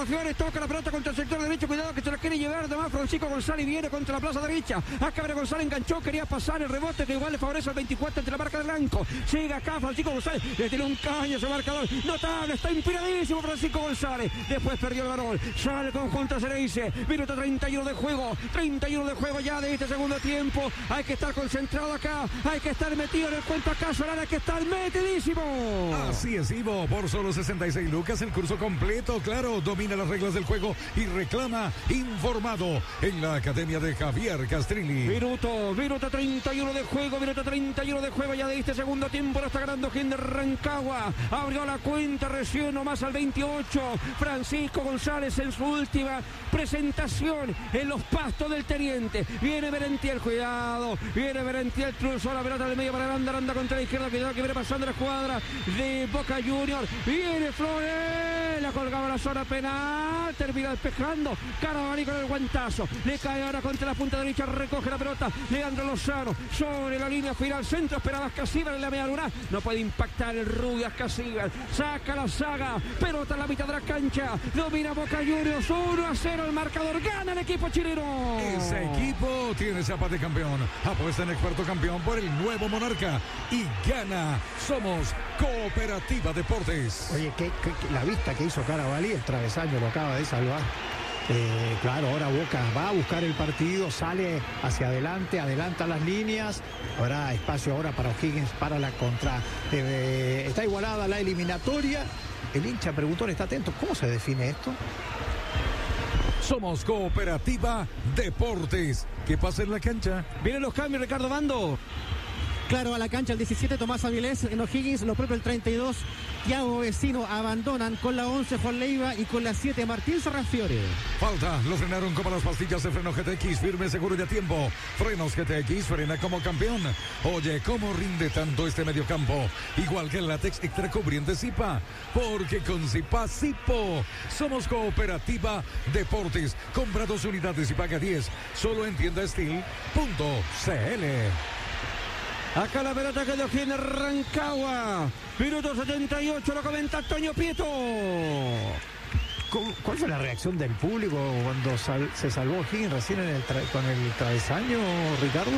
los Flores, toca la pelota contra el sector derecho, cuidado que se la quiere llevar de más Francisco González, viene contra la plaza derecha, acá González enganchó, quería pasar el rebote que igual le favorece al 24 entre la marca de blanco, sigue acá Francisco González, le tiene un caño a su marcador, notable, está inspiradísimo Francisco González, después perdió el balón, sale el conjunto Xereize, minuto 31 de juego ya de este segundo tiempo, hay que estar concentrado acá, hay que estar metido en el cuento acá, Solana, hay que estar metidísimo. Así es, Ivo, por solo 66 lucas, el curso completo, claro, domina las reglas del juego y reclama informado en la Academia de Javier Castrilli. Minuto 31 de juego ya de este segundo tiempo, lo está ganando O'Higgins de Rancagua, abrió la cuenta recién nomás al 28, Francisco González en su última presentación en los pastos del Teniente, viene Merentiel, cuidado, viene Merentiel, cruzó la pelota del medio para Aranda contra la izquierda, cuidado que viene pasando la escuadra de Boca Juniors, viene Flores, la colgaba la zona penal, termina despejando, Carabalí con el guantazo, le cae ahora contra la punta derecha, recoge la pelota, Leandro Lozano, sobre la línea final, centro, esperaba Ascasíbal en la media luna, no puede impactar el rubio Ascasíbal, saca la saga, pelota en la mitad de la cancha, domina Boca Juniors, 1-0 el marcador, gana el equipo chileno. Ese equipo tiene chapa de campeón, apuesta en experto campeón por el nuevo Monarca y gana. Somos Cooperativa Deportes. Oye, la vista que hizo Carabalí, el travesaño lo acaba de salvar. Claro, ahora Boca va a buscar el partido, sale hacia adelante, adelanta las líneas, habrá espacio ahora para O'Higgins para la contra. Está igualada la eliminatoria. El hincha preguntón está atento, ¿cómo se define esto? Somos Cooperativa Deportes. ¿Qué pasa en la cancha? Vienen los cambios, Ricardo Bando. Claro, a la cancha el 17 Tomás Avilés en O'Higgins, lo propio el 32 Thiago Vecino, abandonan con la 11 Juan Leiva y con la 7 Martín Sarrafiore. Falta, lo frenaron como las pastillas de freno GTX, firme, seguro y a tiempo. Frenos GTX, frena como campeón. Oye, ¿cómo rinde tanto este mediocampo? Igual que el látex extra cubriente Zipa, porque con Zipa Zipo somos Cooperativa Deportes. Compra 2 unidades y paga 10, solo en tiendastil.cl. Acá la pelota que de O'Higgins Rancagua. Minuto 78, lo comenta Toño Pieto. ¿Cuál fue la reacción del público cuando se salvó O'Higgins recién con el travesaño, Ricardo?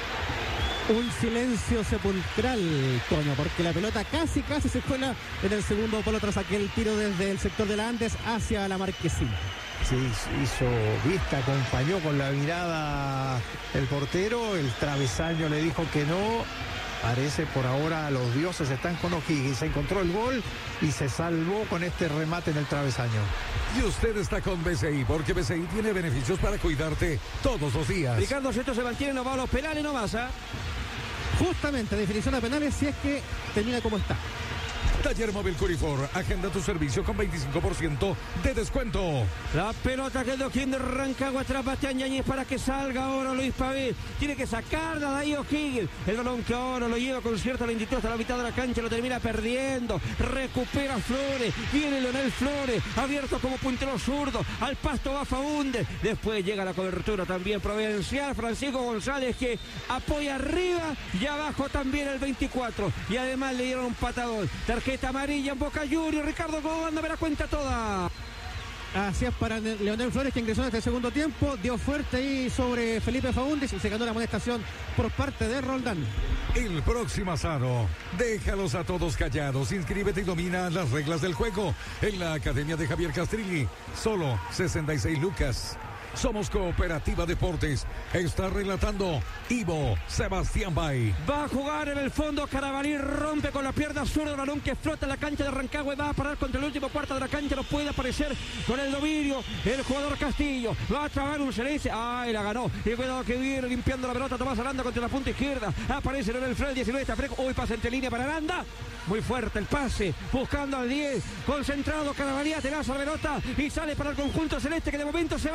Un silencio sepulcral, Toño, porque la pelota casi se cuela en el segundo polo tras aquel tiro desde el sector de la Andes hacia la Marquesina. Sí, hizo vista, acompañó con la mirada el portero, el travesaño le dijo que no. Parece por ahora los dioses están con O'Higgins, se encontró el gol y se salvó con este remate en el travesaño. Y usted está con BCI, porque BCI tiene beneficios para cuidarte todos los días. Ricardo, si esto se mantiene, no va a los penales, no vas, ¿eh? Justamente, definición a penales si es que termina como está. Taller Móvil Curifor, agenda tu servicio con 25% de descuento. La pelota que de O'Higgins de Rancagua, atrás Bastián Yáñez para que salga ahora Luis Pavés. Tiene que sacarla de ahí O'Higgins. El balón que ahora lo lleva con cierta lentitud hasta la mitad de la cancha, lo termina perdiendo. Recupera Flores, viene Leonel Flores, abierto como puntero zurdo. Al pasto va Faúndez. Después llega la cobertura también providencial. Francisco González que apoya arriba y abajo también el 24. Y además le dieron un patadón. Tarjeta amarilla en Boca Juniors. Ricardo Gómez, me la cuenta toda. Así es para Leonel Flores, que ingresó en este segundo tiempo, dio fuerte ahí sobre Felipe Faúndez y se ganó la amonestación por parte de Roldán. El próximo asado, déjalos a todos callados, inscríbete y domina las reglas del juego en la Academia de Javier Castrilli, solo 66 lucas. Somos Cooperativa Deportes. Está relatando Ivo Sebastián Bay. Va a jugar en el fondo. Carabalí rompe con la pierna zurda. El balón que flota en la cancha de Rancagua y va a parar contra el último cuarto de la cancha. No puede aparecer con el dominio el jugador Castillo. Va a trabar un Xereize. ¡Ay, la ganó! Y cuidado que viene limpiando la pelota Tomás Aranda contra la punta izquierda. Aparece en el frente 19. Está fresco. Uy, pasa entre línea para Aranda. Muy fuerte el pase. Buscando al 10. Concentrado Carabalí. Atenaza la pelota. Y sale para el conjunto celeste que de momento se va a las penas.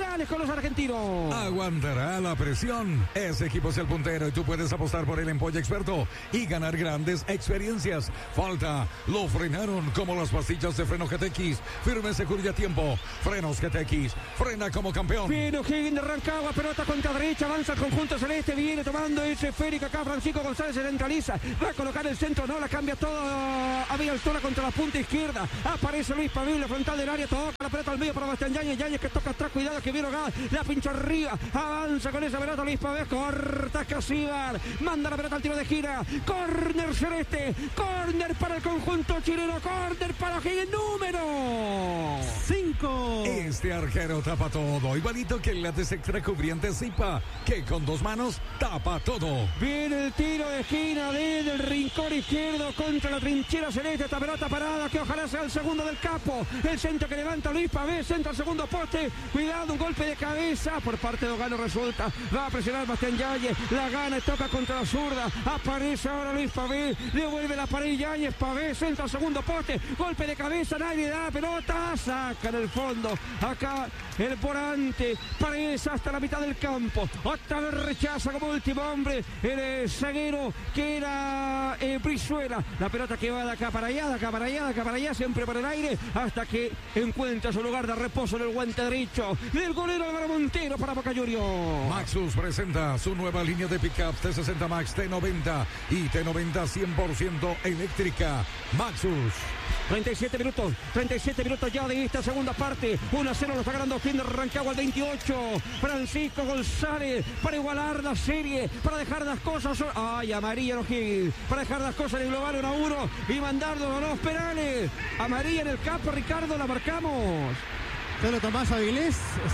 finales con los argentinos. Aguantará la presión. Ese equipo es el puntero y tú puedes apostar por él en Polla Experto y ganar grandes experiencias. Falta, lo frenaron como las pastillas de freno GTX. Firme, seguro y a tiempo. Frenos GTX, frena como campeón. Viene O'Higgins de Rancagua, pelota contra derecha, avanza el conjunto celeste, viene tomando ese esférico acá, Francisco González se centraliza, va a colocar el centro, no la cambia todo a Villa Altura contra la punta izquierda, aparece Luis Pavilo, frontal del área, toca la pelota al medio para Bastián Yáñez que toca atrás, cuidado que viene acá, la pincha arriba, avanza con esa pelota Luis Pavés, corta Casíbar, manda la pelota al tiro de gira, córner celeste, córner para el conjunto chileno, córner para O'Higgins, número 5. Este arquero tapa todo, igualito que la extracubriente Zipa, que con 2 manos tapa todo. Viene el tiro de esquina desde el rincón izquierdo contra la trinchera celeste, esta pelota parada que ojalá sea el segundo del capo, el centro que levanta Luis Pavés, centro al segundo poste, cuidado, un golpe de cabeza por parte de Ogano resulta, va a presionar Bastián Yáñez, la gana, toca contra la zurda, aparece ahora Luis Pavés, devuelve la pared Yáñez, Pavés, centro al segundo poste, golpe de cabeza, nadie da pelota, saca en el fondo, acá el volante, Paredes hasta la mitad del campo, otra vez rechaza como último hombre el zaguero que era Brizuela, la pelota que va de acá para allá, de acá para allá, de acá para allá, siempre por el aire, hasta que encuentra su lugar de reposo en el guante derecho del golero Álvaro Montero para Boca Juniors. Maxus presenta su nueva línea de pickups T60 Max, T90 y T90 100% eléctrica. Maxus. 37 minutos ya de esta segunda parte. 1-0 lo está ganando O'Higgins de Rancagua al 28. Francisco González para igualar la serie, para dejar las cosas. Ay, amarilla en O'Higgins, para dejar las cosas en el global 1-1 y mandarlo a los penales. Amarilla en el campo, Ricardo, la marcamos. Pero Tomás Avilés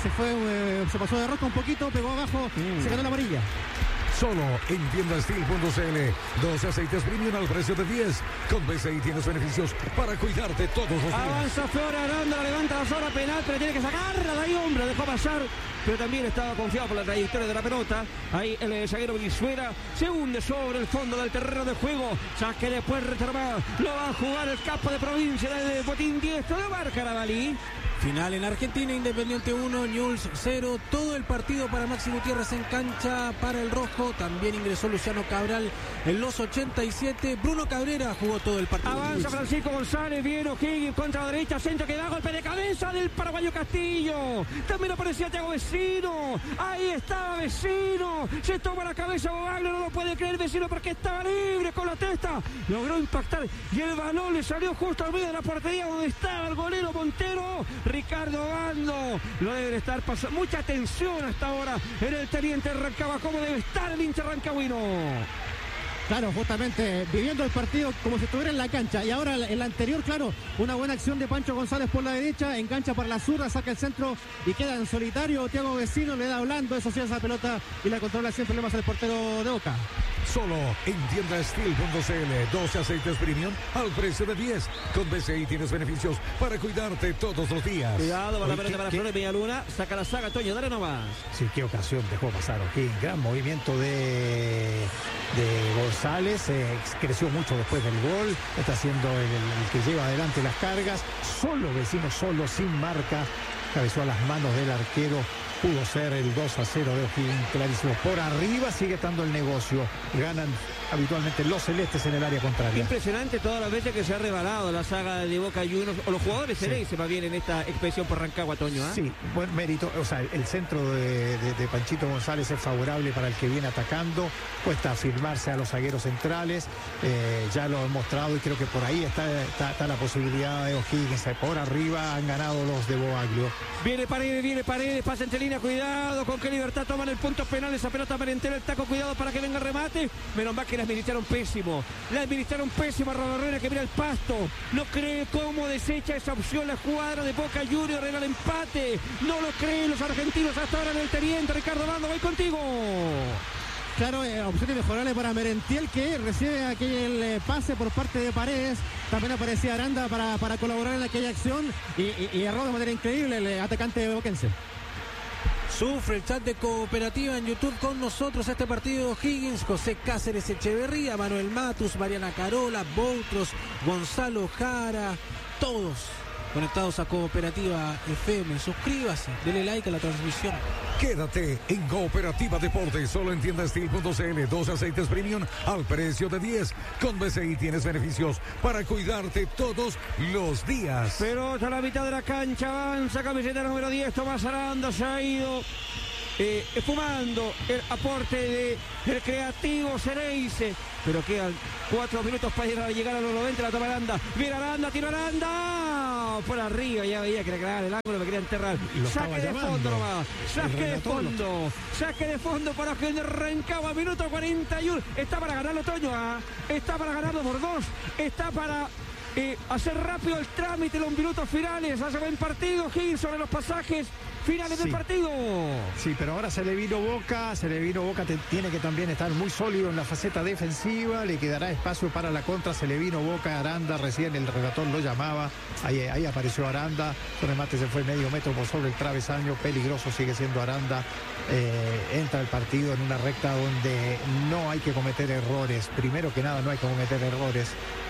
se pasó de rosca un poquito, pegó abajo, se ganó la amarilla. Solo en tiendasteel.cl. 12 aceites premium al precio de 10. Con BCI tienes beneficios para cuidarte todos los días. Avanza Flor Aranda, la levanta la zona penal, pero tiene que sacarla de ahí, hombre, dejó pasar. Pero también estaba confiado por la trayectoria de la pelota. Ahí el zaguero Brizuela se hunde sobre el fondo del terreno de juego. Saque después reservado. Lo va a jugar el capo de provincia de Botín diestro de Barca Carabalí. Final en Argentina, Independiente 1, Newell's 0. Todo el partido para Maxi Gutiérrez en cancha para el rojo. También ingresó Luciano Cabral en los 87. Bruno Cabrera jugó todo el partido. Avanza Francisco González, viene O'Higgins contra la derecha, centro que da golpe de cabeza del paraguayo Castillo. También aparecía Thiago Vecino. Ahí estaba Vecino. Se toma la cabeza Bogaglio, no lo puede creer Vecino porque estaba libre con la testa. Logró impactar y el balón le salió justo al medio de la portería donde estaba el golero Montero. Ricardo Bando, lo debe estar pasando mucha tensión hasta ahora en el teniente Rancagua, como debe estar el hincha rancagüino. Claro, justamente viviendo el partido como si estuviera en la cancha. Y ahora el anterior, claro, una buena acción de Pancho González por la derecha, engancha para la zurda, saca el centro y queda en solitario. Thiago Vecino le da blando, eso sí, esa pelota y la controla sin problemas el portero de Boca. Solo en tiendasteel.cl. 12 aceites premium al precio de 10. Con BCI tienes beneficios para cuidarte todos los días. Cuidado, va la pelota para Flores Villaluna. Saca la saga, Toño, dale nomás. Sí, qué ocasión dejó pasar O'Higgins. Gran movimiento de González. Creció mucho después del gol. Está siendo el que lleva adelante las cargas. Solo Vecino, solo, sin marca. Cabezó a las manos del arquero. Pudo ser el 2-0 de O'Higgins, clarísimo. Por arriba sigue estando el negocio. Ganan habitualmente los celestes en el área contraria. Impresionante todas las veces que se ha rebalado la saga de Boca Juniors, o los jugadores se va bien en esta expedición por Rancagua, Toño. Sí, buen mérito. O sea, el centro de Panchito González es favorable para el que viene atacando. Cuesta afirmarse a los zagueros centrales. Ya lo han mostrado y creo que por ahí está la posibilidad de O'Higgins. Por arriba han ganado los de Boaglio. Viene Paredes, pasa entre línea, cuidado con qué libertad toman el punto penal, esa pelota merentera, el taco, cuidado para que venga el remate. Menos mal que la administraron pésimo a Roberrera, que mira el pasto, no cree cómo desecha esa opción la escuadra de Boca Juniors en el empate, no lo creen los argentinos hasta ahora en el teniente. Ricardo Bando, voy contigo. Claro, opciones mejorables para Merentiel, que recibe aquel pase por parte de Paredes. También aparecía Aranda para colaborar en aquella acción y erró de manera increíble el atacante boquense. Sufre el chat de Cooperativa en YouTube con nosotros este partido. Higgins, José Cáceres Echeverría, Manuel Matus, Mariana Carola, Boutros, Gonzalo Jara, todos conectados a Cooperativa FM. Suscríbase, dele like a la transmisión. Quédate en Cooperativa Deportes, solo en tiendastil.cl, 2 aceites premium al precio de 10. Con BCI tienes beneficios para cuidarte todos los días. Pelota a la mitad de la cancha, avanza camiseta número 10, Tomás Aranda se ha ido fumando el aporte de el creativo Ceneice, pero quedan 4 minutos para llegar a los 90. La toma Aranda, viene Aranda, tiro Aranda por arriba, ya veía que le clavaban el ángulo, me quería enterrar. Saque de fondo nomás, saque de fondo para que Rancagua, minuto 41. Está para ganarlo Toño, está para ganarlo por 2, está para hacer rápido el trámite, los minutos finales. Hace buen partido Gil sobre los pasajes finales del partido. Sí, pero ahora se le vino Boca, tiene que también estar muy sólido en la faceta defensiva, le quedará espacio para la contra. Se le vino Boca, Aranda, recién el relator lo llamaba, ahí apareció Aranda, su remate se fue medio metro por sobre el travesaño, peligroso sigue siendo Aranda. Entra el partido en una recta donde no hay que cometer errores, primero que nada no hay que cometer errores.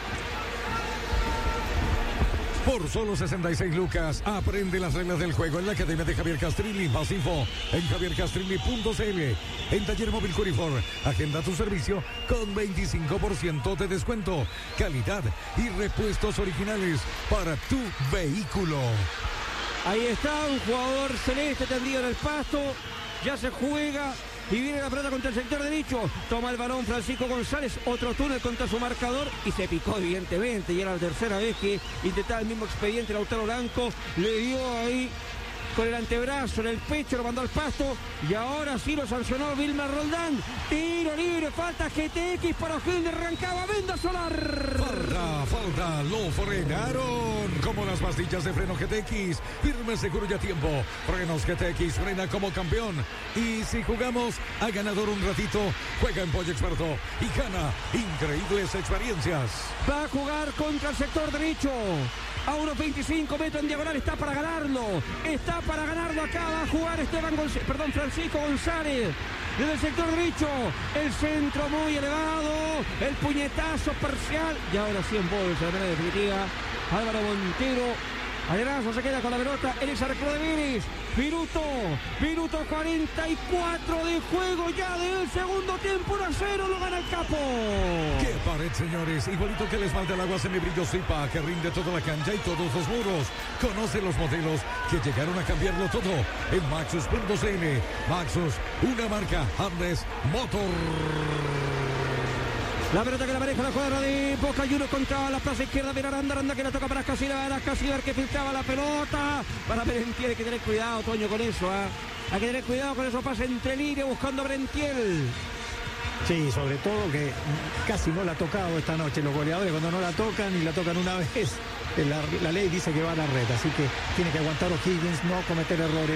Por solo 66 lucas, aprende las reglas del juego en la Academia de Javier Castrilli. Más info en javiercastrilli.cl. En Taller Móvil Curifor, agenda tu servicio con 25% de descuento. Calidad y repuestos originales para tu vehículo. Ahí está un jugador celeste tendido en el pasto, ya se juega. Y viene la pelota contra el sector derecho. Toma el balón Francisco González. Otro túnel contra su marcador. Y se picó evidentemente. Y era la tercera vez que intentaba el mismo expediente Lautaro Blanco. Le dio ahí con el antebrazo en el pecho, lo mandó al pasto. Y ahora sí lo sancionó Vilmar Roldán. Tiro libre, falta GTX para Gil de Rancagua. Venda Solar. Falta, lo frenaron. Como las pastillas de freno GTX. Firme, seguro y a tiempo. Frenos GTX, frena como campeón. Y si jugamos a ganador un ratito, juega en Pollo Experto y gana increíbles experiencias. Va a jugar contra el sector derecho. A unos 25 metros en diagonal, está para ganarlo. Acá va a jugar Francisco González. Desde el sector derecho, el centro muy elevado, el puñetazo parcial. Y ahora sí en bolsa, de manera definitiva, Álvaro Montero. Aderazo se queda con la pelota en ese arco de Vélez. Minuto 44 de juego ya del segundo tiempo. 1-0 lo gana el Capo. ¡Qué pared, señores! Igualito que el esmalte al agua semibrillo Zipa, que rinde toda la cancha y todos los muros. Conoce los modelos que llegaron a cambiarlo todo en Maxus.cl. Maxus, una marca Andes Motor. La pelota que la maneja la cuadra de Boca Juniors contra la plaza izquierda. Mira Aranda que la toca para Casibar que filtraba la pelota. Para Merentiel, hay que tener cuidado, Toño, con eso. Hay que tener cuidado con esos pases entre líneas buscando a Merentiel. Sí, sobre todo que casi no la ha tocado esta noche. Los goleadores cuando no la tocan y la tocan una vez, la ley dice que va a la red. Así que tiene que aguantar O'Higgins, no cometer errores.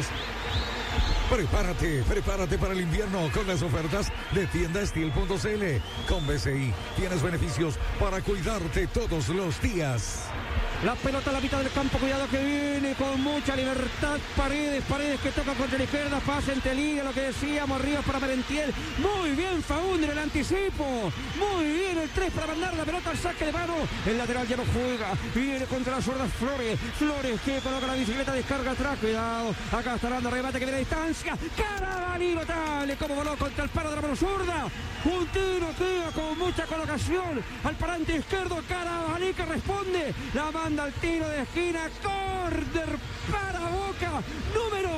Prepárate para el invierno con las ofertas de tiendastil.cl. Con BCI tienes beneficios para cuidarte todos los días. La pelota a la mitad del campo, cuidado que viene con mucha libertad. Paredes que toca contra la izquierda, pasa entre líneas, lo que decíamos, arriba para Merentiel. Muy bien Faúndez, el anticipo. Muy bien el 3 para mandar la pelota al saque de mano. El lateral ya no juega. Viene contra las zurdas Flores que coloca la bicicleta, descarga atrás. Cuidado, acá está dando remate que viene a distancia. Carabalí notable como voló contra el paro de la mano zurda. Un tiro queda con mucha colocación al parante izquierdo. Carabalí que responde. La manda al tiro de esquina. Córner para Boca. Número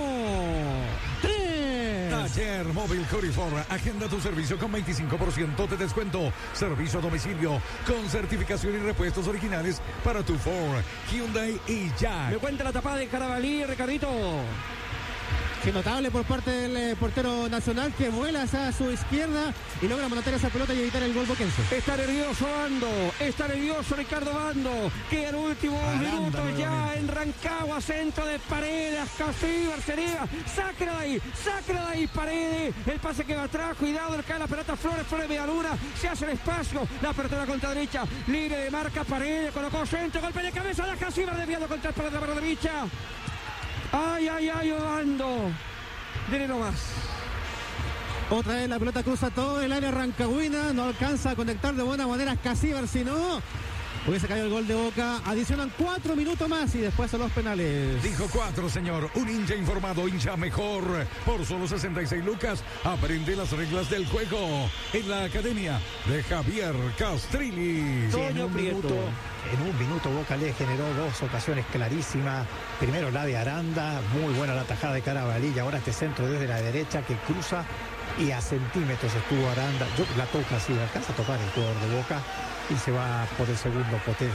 3. Taller Móvil Curifor. Agenda tu servicio con 25% de descuento. Servicio a domicilio con certificación y repuestos originales para tu Ford, Hyundai y Jack. Me cuenta la tapada de Carabalí, Ricardito. Qué notable por parte del portero nacional que vuela hacia su izquierda y logra matar esa pelota y evitar el gol boquense. Está nervioso Ricardo Bando, que el último minuto ya en Rancagua, centro de Paredes, Casibar sería, sáquela de ahí Paredes, el pase que va atrás, cuidado, le cae la pelota Flores media luna, se hace el espacio, la apertura contra derecha, libre de marca Paredes, colocó centro, golpe de cabeza de Casibar, desviado contra el palo de la mano derecha. Ay, Obando. Dele nomás. Otra vez la pelota cruza todo el área rancagüina. No alcanza a conectar de buena manera Casibar, sino hubiese caído el gol de Boca. Adicionan 4 minutos más y después a los penales. Dijo 4, señor. Un hincha informado, hincha mejor. Por solo 66 lucas, aprende las reglas del juego en la academia de Javier Castrilli. Sí, en un minuto Boca le generó 2 ocasiones clarísimas. Primero la de Aranda, muy buena la tajada de Carabalí, y ahora este centro desde la derecha que cruza y a centímetros estuvo Aranda. La toca así, alcanza a tocar el jugador de Boca y se va por el segundo potente.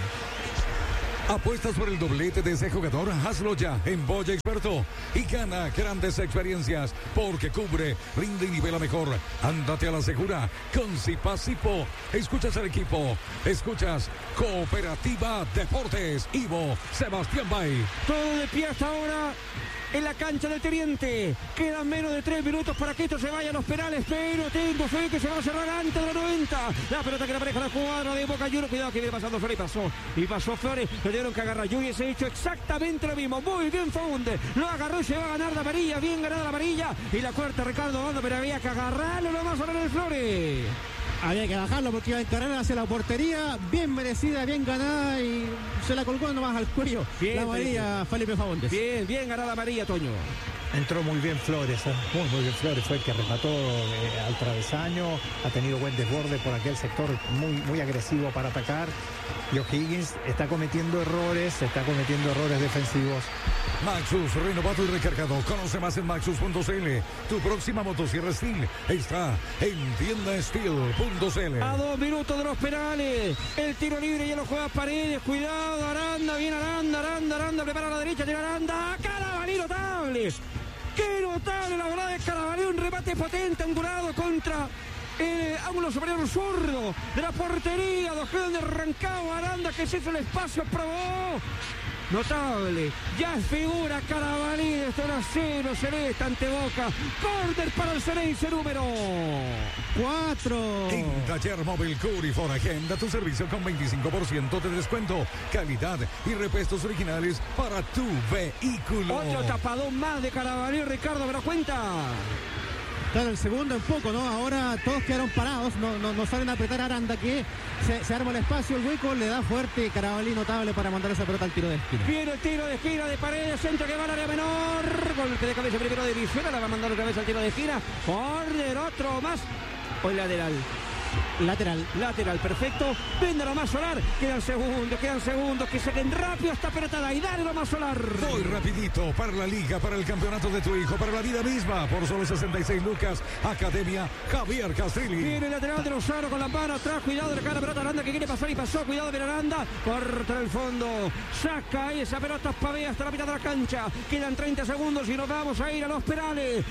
¿Apuestas por el doblete de ese jugador? Hazlo ya en Boya Experto y gana grandes experiencias porque cubre, rinde y nivela mejor. Ándate a la segura con Zipa-Zipo. Escuchas al equipo, escuchas Cooperativa Deportes. Ivo Sebastián Bay. Todo de pie hasta ahora en la cancha del Teniente. Quedan menos de 3 minutos para que esto se vaya a los penales, pero tengo fe que se va a cerrar antes de los 90. La pelota que la pareja la cuadra de Boca Juniors. Cuidado que viene pasando Flores y pasó Flores. Lo tuvieron que agarrar. Yo hubiese hecho exactamente lo mismo. Muy bien Faunde. Lo agarró y se va a ganar la amarilla. Bien ganada la amarilla. Y la cuarta Ricardo Bando, pero había que agarrarlo nomás a el Flores. Había que bajarlo porque iba a encarar hacia la portería, bien merecida, bien ganada y se la colgó nomás al cuello. Bien, la amarilla Felipe Faúndez. Bien ganada la amarilla, Toño. Entró muy bien Flores, muy bien Flores, fue el que remató al travesaño, ha tenido buen desborde por aquel sector, muy agresivo para atacar. Y O'Higgins está cometiendo errores defensivos. Maxus, renovado y recargado. Conoce más en maxus.cl. Tu próxima motosierra Steel está en tiendasteel.cl. A 2 minutos de los penales. El tiro libre ya lo juega Paredes. Cuidado, Aranda, viene Aranda, prepara a la derecha, tiene Aranda. Carabalí, notables. ¡Qué notable la volada de Carabalí! Un remate potente, angulado contra ángulo superior zurdo de la portería. Donde arrancaba Aranda, que se hizo el espacio, probó. Notable, ya es figura Carabalí de 1-0 celeste ante Boca. Córner para el Ceneice número 4. En Taller Móvil Curifor agenda tu servicio con 25% de descuento, calidad y repuestos originales para tu vehículo. Otro tapadón más de Carabalí, Ricardo, me lo cuenta. Claro, el segundo en poco, ¿no? Ahora todos quedaron parados, no salen a apretar a Aranda, que se arma el espacio, el hueco, le da fuerte Carabalí, notable para mandar esa pelota al tiro de esquina. Viene el tiro de esquina de Paredes, centro que va al área menor, golpe de cabeza primero de Brizuela, la va a mandar otra vez al tiro de esquina, córner, otro más, hoy lateral, perfecto. Vende nomás Solar, quedan segundos, que saquen rápido esta pelotada y dale nomás Solar. Voy rapidito para la liga, para el campeonato de tu hijo, para la vida misma, por solo 66 lucas, Academia Javier Castrilli. Viene el lateral de Lozano con la mano atrás, cuidado de la pelota Aranda que quiere pasar y pasó, cuidado de Aranda, corta el fondo, saca esa pelota, pavea hasta la mitad de la cancha, quedan 30 segundos y nos vamos a ir a los penales,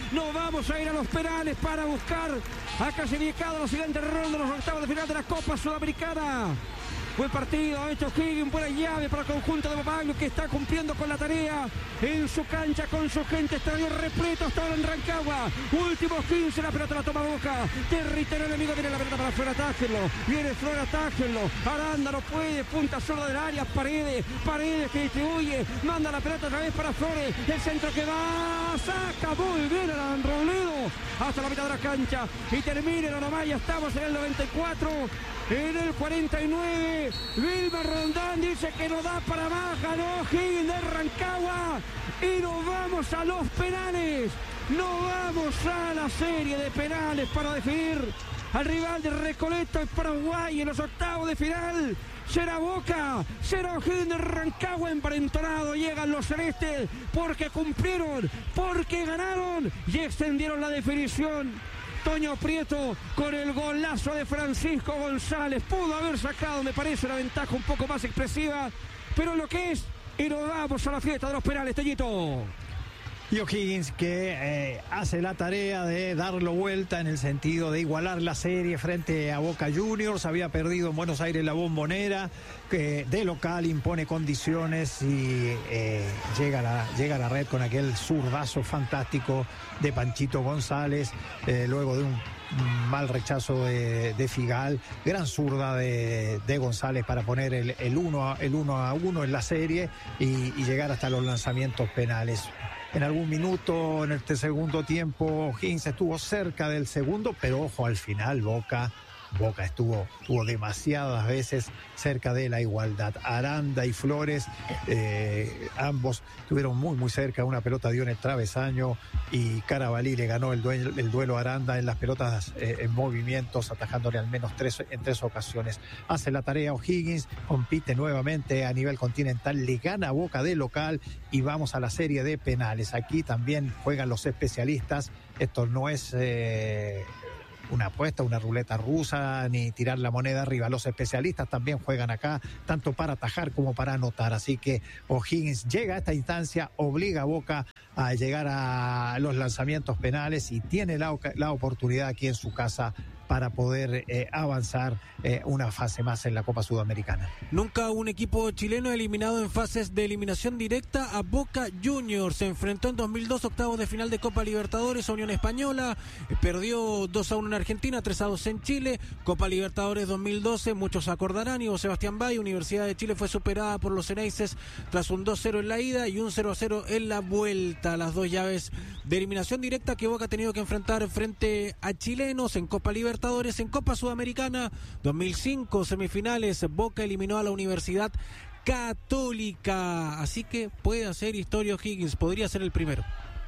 para buscar a clasificado la siguiente ronda de los octavos de final de la Copa Sudamericana. Buen partido, esto Higgins, buena llave para el conjunto de Bobaglio que está cumpliendo con la tarea en su cancha con su gente, estadio repleto hasta ahora en Rancagua. Últimos 15, la pelota la toma Boca, territorio enemigo, viene la pelota para Flora, atájenlo, Aranda no puede, punta sola del área, Paredes que distribuye, manda la pelota otra vez para Flores, el centro que va, saca muy bien a Robledo hasta la mitad de la cancha y termina nomás, ya estamos en el 94. En el 49, Vilma Rondán dice que no da para más, ganó Higgins de Rancagua y nos vamos a los penales. Nos vamos a la serie de penales para definir al rival de Recoleta en Paraguay en los octavos de final. Será Boca, será Higgins de Rancagua emparentonado. Llegan los celestes porque cumplieron, porque ganaron y extendieron la definición. Toño Prieto con el golazo de Francisco González. Pudo haber sacado, me parece, una ventaja un poco más expresiva. Pero lo que es, y nos vamos a la fiesta de los penales, Toñito. Y O'Higgins que hace la tarea de darlo vuelta en el sentido de igualar la serie frente a Boca Juniors. Había perdido en Buenos Aires la Bombonera, que de local impone condiciones y llega a la red con aquel zurdazo fantástico de Panchito González, luego de un mal rechazo de Figal, gran zurda de González para poner el 1-1 en la serie y llegar hasta los lanzamientos penales. En algún minuto en este segundo tiempo Higgins estuvo cerca del segundo, pero ojo, al final Boca Boca estuvo demasiadas veces cerca de la igualdad. Aranda y Flores, ambos estuvieron muy cerca. Una pelota dio en el travesaño y Carabalí le ganó el duelo a Aranda en las pelotas en movimientos, atajándole al menos en tres ocasiones. Hace la tarea O'Higgins, compite nuevamente a nivel continental, le gana a Boca de local y vamos a la serie de penales. Aquí también juegan los especialistas. Esto no es una apuesta, una ruleta rusa, ni tirar la moneda arriba. Los especialistas también juegan acá, tanto para atajar como para anotar. Así que O'Higgins llega a esta instancia, obliga a Boca a llegar a los lanzamientos penales y tiene la oportunidad aquí en su casa para poder avanzar una fase más en la Copa Sudamericana. Nunca un equipo chileno eliminado en fases de eliminación directa a Boca Juniors. Se enfrentó en 2002 octavos de final de Copa Libertadores a Unión Española, perdió 2-1 en Argentina, 3-2 en Chile. Copa Libertadores 2012, muchos acordarán, Ivo Sebastián Bay, Universidad de Chile fue superada por los Ceneices tras un 2-0 en la ida y un 0-0 en la vuelta. Las dos llaves de eliminación directa que Boca ha tenido que enfrentar frente a chilenos en Copa Libertadores. En Copa Sudamericana 2005 semifinales, Boca eliminó a la Universidad Católica, así que puede hacer historia O'Higgins, podría ser el primero.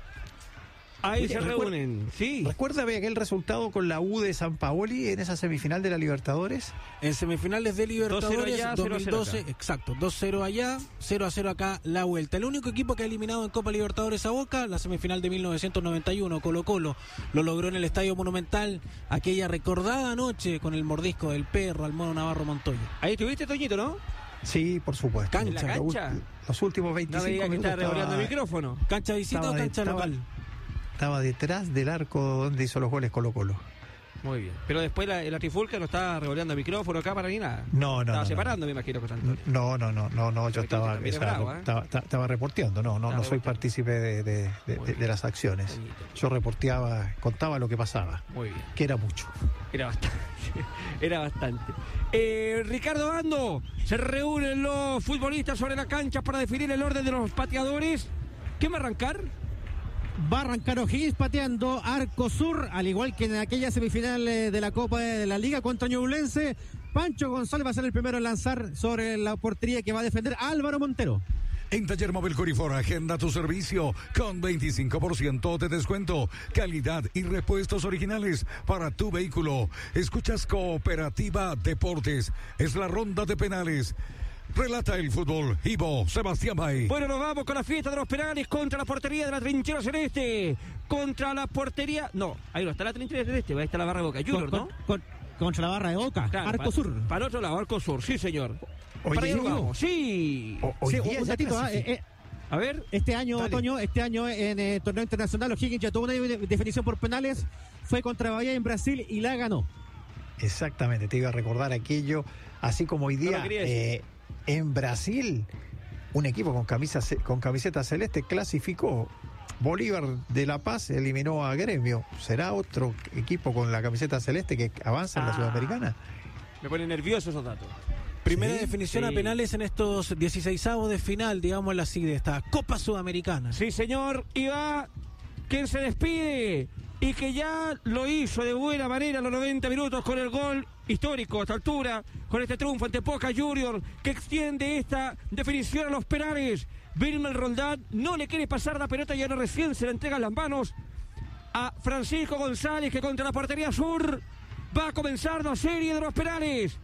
Ahí se reúnen, sí. ¿Recuerda aquel resultado con la U de San Paoli en esa semifinal de la Libertadores? En semifinales de Libertadores allá, 2012, exacto, 2-0 allá, 0-0 acá, la vuelta. El único equipo que ha eliminado en Copa Libertadores a Boca, la semifinal de 1991, Colo-Colo, lo logró en el Estadio Monumental, aquella recordada noche con el mordisco del perro al Mono Navarro Montoya. Ahí estuviste, Toñito, ¿no? Sí, por supuesto. Cancha. ¿En la cancha? Los últimos 25 no veía que minutos estaba revoleando el micrófono. ¿Cancha visita o cancha local? Estaba detrás del arco donde hizo los goles Colo-Colo. Muy bien. Pero después la trifulca no estaba revoleando el micrófono, cámara ni nada. No. Estaba separando, me imagino, con Antonio. No, yo estaba reporteando, no soy partícipe de las acciones. Yo reporteaba, contaba lo que pasaba. Muy bien. Que era mucho. Era bastante. Ricardo Bando, se reúnen los futbolistas sobre la cancha para definir el orden de los pateadores. ¿Quién va a arrancar? Va a arrancar O'Higgins pateando arco sur, al igual que en aquella semifinal de la Copa de la Liga contra Ñublense. Pancho González va a ser el primero en lanzar sobre la portería que va a defender Álvaro Montero. En Taller Móvil Corifor, agenda tu servicio con 25% de descuento, calidad y repuestos originales para tu vehículo. Escuchas Cooperativa Deportes, es la ronda de penales. Relata el fútbol, Ivo Sebastián Bay. Bueno, nos vamos con la fiesta de los penales contra la portería de la trinchera celeste. Contra la portería... No, ahí no está la trinchera celeste, ahí está la barra de Boca Juniors, ¿no? Contra la barra de Boca, claro, arco sur. Para otro lado, arco sur, sí, señor. Oye, para allá nos vamos, sí. Un datito, a ver. Este año, Toño, en el torneo internacional, O'Higgins ya tuvo una definición por penales. Fue contra Bahía en Brasil y la ganó. Exactamente, te iba a recordar aquello. Así como hoy día... en Brasil, un equipo con camiseta celeste clasificó. Bolívar de La Paz eliminó a Gremio. ¿Será otro equipo con la camiseta celeste que avanza en la Sudamericana? Me ponen nervioso esos datos. Primera definición a penales en estos 16avos de final, digamos así, de esta Copa Sudamericana. Sí, señor. Y va quien se despide y que ya lo hizo de buena manera a los 90 minutos con el gol histórico a esta altura, con este triunfo ante Boca Juniors, que extiende esta definición a los penales. Wilmer Roldán no le quiere pasar la pelota, ya no recién se la entrega en las manos a Francisco González, que contra la portería sur va a comenzar la serie de los penales.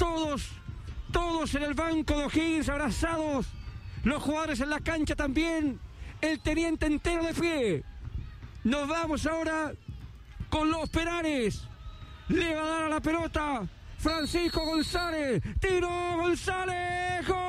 Todos en el banco de O'Higgins abrazados, los jugadores en la cancha también, el teniente entero de pie. Nos vamos ahora con los penales. Le va a dar a la pelota Francisco González. Tiro González. ¡Gol!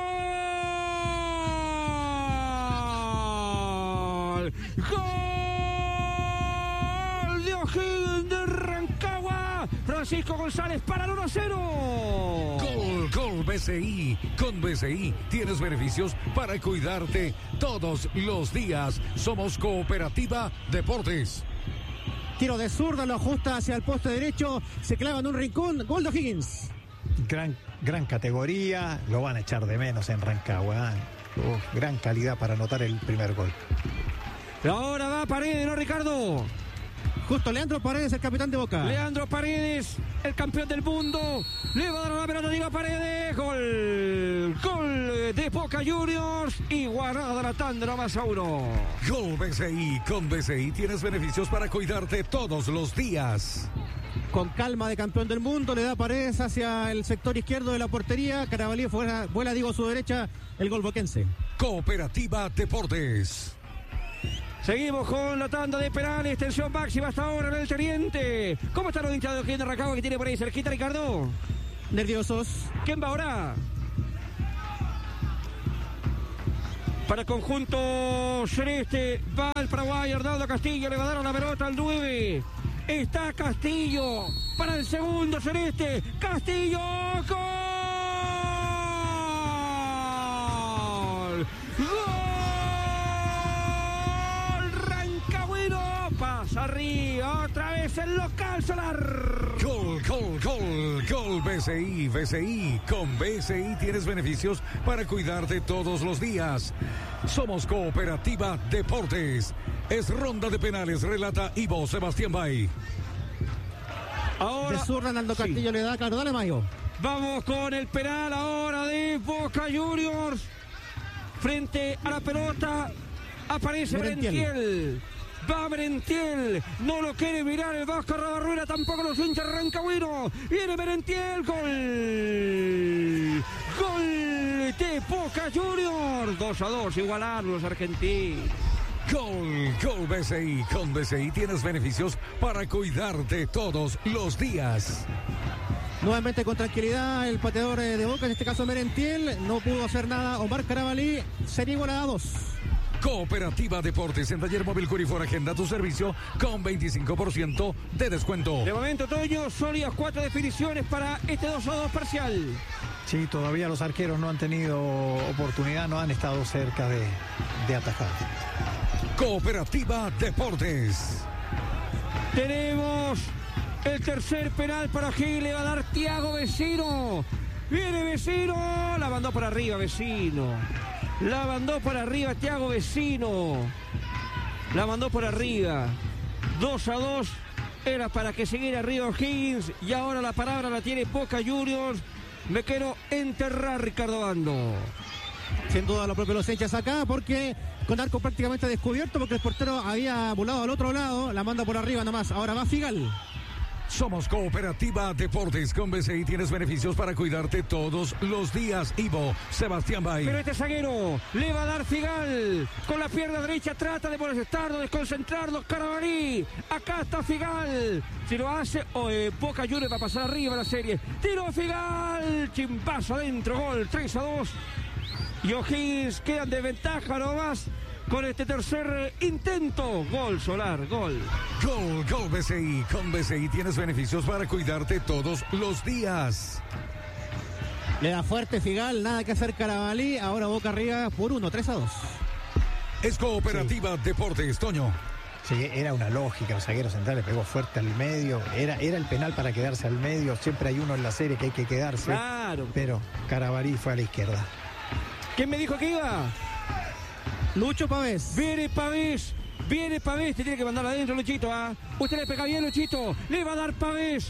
¡Gol de O'Higgins de Rancagua! Francisco González para el 1-0. Gol BCI. Con BCI tienes beneficios para cuidarte todos los días. Somos Cooperativa Deportes. Tiro de zurda, lo ajusta hacia el poste derecho, se clava en un rincón, gol de O'Higgins. Gran categoría, lo van a echar de menos en Rancagua. Gran calidad para anotar el primer gol. Ahora va Paredes, ¿no, Ricardo? Justo Leandro Paredes, el capitán de Boca. Leandro Paredes, el campeón del mundo. Le va a dar la pelota, Diego Paredes. Gol. Gol de Boca Juniors. Y guardada la tanda, no más a uno. Gol BCI. Con BCI tienes beneficios para cuidarte todos los días. Con calma de campeón del mundo, le da Paredes hacia el sector izquierdo de la portería. Carabalí vuela, digo, a su derecha, el gol boquense. Cooperativa Deportes. Seguimos con la tanda de penales, tensión máxima hasta ahora en el Teniente. ¿Cómo están los hinchas de O'Higgins de Rancagua que tiene por ahí cerquita, Ricardo? Nerviosos. ¿Quién va ahora? Para el conjunto celeste, va el paraguayo Arnaldo Castillo, le va a dar la pelota al 9. Está Castillo para el segundo celeste. Castillo, ¡gol! ¡Gol! Rancagüino, pasa arriba, otra vez el local solar. Gol, gol, gol, gol BCI, BCI. Con BCI tienes beneficios para cuidarte todos los días. Somos Cooperativa Deportes. Es ronda de penales, relata Ivo Sebastián Bay. Ahora, de zurda, Arnaldo Castillo le da, claro, dale Mayo. Vamos con el penal ahora de Boca Juniors. Frente a la pelota aparece Merentiel. Va Merentiel, no lo quiere mirar el Vasco Rabarruela, tampoco los hinchas rancagüinos. Viene Merentiel, gol. Gol de Boca Juniors. 2-2, igualaron los argentinos. Gol, gol BCI. Con BCI tienes beneficios para cuidarte todos los días. Nuevamente con tranquilidad el pateador de Boca, en este caso Merentiel, no pudo hacer nada. Omar Carabalí, sería igualada a 2. Cooperativa Deportes, en Taller Móvil Curifor, agenda tu servicio con 25% de descuento. De momento, Toño, sólidas 4 definiciones para este 2-2 parcial. Sí, todavía los arqueros no han tenido oportunidad, no han estado cerca de atajar. Cooperativa Deportes. Tenemos el tercer penal para Gil, le va a dar Thiago Vecino. Viene Vecino, la mandó por arriba Vecino. La mandó por arriba Thiago Vecino. La mandó por arriba. 2-2. Era para que siguiera arriba O'Higgins. Y ahora la palabra la tiene Boca Juniors. Me quiero enterrar, Ricardo Bando. Sin duda lo propio los hinchas acá, porque con arco prácticamente descubierto, porque el portero había volado al otro lado. La manda por arriba nomás. Ahora va Figal. Somos Cooperativa Deportes. Con BCI tienes beneficios para cuidarte todos los días. Ivo Sebastián Bay. Pero este zaguero le va a dar Figal. Con la pierna derecha trata de molestarlo, desconcentrarlo. Carabalí. Acá está Figal. Si lo hace, Boca Juniors va a pasar arriba la serie. Tiro Figal. Chimbazo adentro. Gol. 3-2. Y O'Higgins quedan de ventaja nomás con este tercer intento. Gol Solar, gol. Gol, gol BCI. Con BCI tienes beneficios para cuidarte todos los días. Le da fuerte Figal, nada que hacer Carabalí. Ahora Boca arriba por 1, 3-2. Es Cooperativa Deportes, Toño. Sí, era una lógica, el zaguero central le pegó fuerte al medio, era el penal para quedarse al medio, siempre hay uno en la serie que hay que quedarse. Claro. Pero Carabalí fue a la izquierda. ¿Quién me dijo que iba? Lucho Pavés. Viene Pavés, te tiene que mandar adentro, Luchito, ¿ah? Usted le pega bien, Luchito, le va a dar Pavés,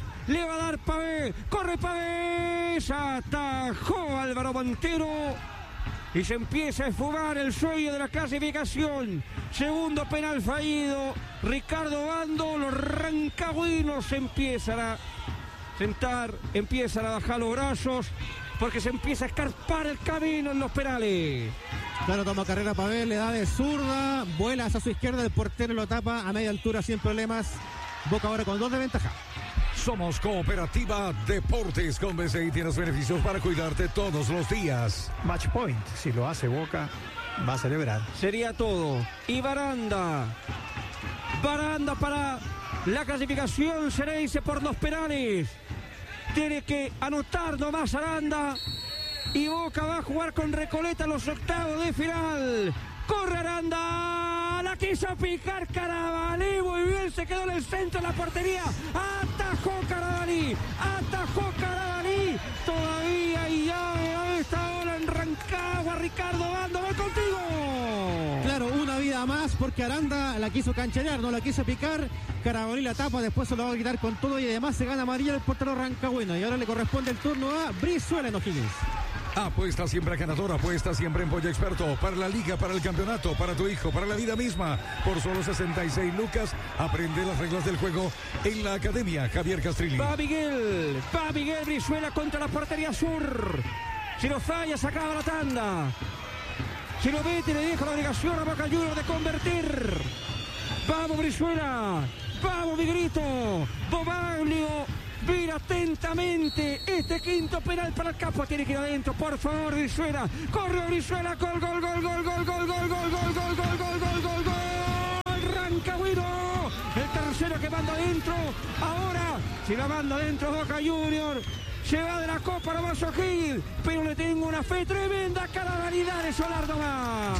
corre Pavés, atajó Álvaro Montero y se empieza a esfumar el sueño de la clasificación. Segundo penal fallido, Ricardo Bando, los rancagüinos empiezan a sentar, empiezan a bajar los brazos, porque se empieza a escarpar el camino en los penales. Claro, toma carrera Pavel, le da de zurda, vuela hacia su izquierda, el portero lo tapa a media altura sin problemas. Boca ahora con 2 de ventaja. Somos Cooperativa Deportes. Con BCI tienes beneficios para cuidarte todos los días. Match point, si lo hace Boca, va a celebrar. Sería todo. Y Baranda para la clasificación, se le dice por los penales. Tiene que anotar nomás Aranda. Y Boca va a jugar con Recoleta los octavos de final. Corre Aranda. La quiso picar Carabalí, muy bien, se quedó en el centro de la portería, atajó Carabalí, todavía y llave a esta hora en Rancagua. Ricardo Bando, voy contigo. Claro, una vida más porque Aranda la quiso cancherear, no la quiso picar. Carabalí la tapa, después se lo va a quitar con todo y además se gana amarilla el portero rancagüino. Y ahora le corresponde el turno a Brizuela en O'Higgins. Apuesta siempre ganadora, apuesta siempre en Pollo Experto. Para la liga, para el campeonato, para tu hijo, para la vida misma. Por solo 66 lucas, aprende las reglas del juego en la Academia Javier Castrilli. Va Miguel Brizuela contra la portería sur. Si lo falla, se acaba la tanda. Si lo mete, le deja la obligación a Boca Juniors de convertir. Vamos Brizuela, vamos Miguelito. Bobaglio mira atentamente este quinto penal para el campo. Tiene que ir adentro, por favor, Brizuela. Corre Brizuela, gol. Rancagüino, el tercero que manda adentro. Ahora, si la manda adentro Boca Juniors, se va de la Copa nomás O'Higgins, pero le tengo una fe tremenda. Carabalidad de Solardo más.